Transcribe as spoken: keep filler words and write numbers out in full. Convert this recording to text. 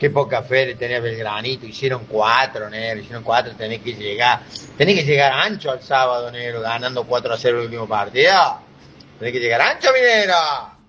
Qué poca fe le tenía Belgranito, hicieron cuatro, negro, hicieron cuatro, tenés que llegar, tenés que llegar ancho al sábado, negro, ganando cuatro a cero el último partido. Tenés que llegar ancho, minero.